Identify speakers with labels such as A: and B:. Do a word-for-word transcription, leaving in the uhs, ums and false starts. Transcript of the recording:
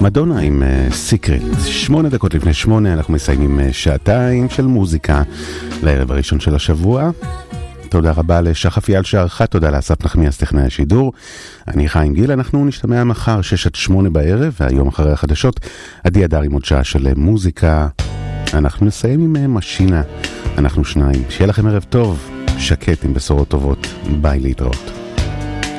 A: מדונה עם סיקרט. שמונה דקות לפני שמונה אנחנו מסיימים שעתיים של מוזיקה לערב הראשון של השבוע. תודה רבה לשחף יעל שערכה, תודה לאסף נחמיאס טכנאי השידור. אני חיים גיל, אנחנו נשתמע מחר שש עד שמונה בערב, והיום אחרי החדשות עדי אדר עם עוד שעה של מוזיקה. אנחנו נסיים עם משינה, אנחנו שניים. שיהיה לכם ערב טוב, שקט עם בשורות טובות. ביי, להתראות.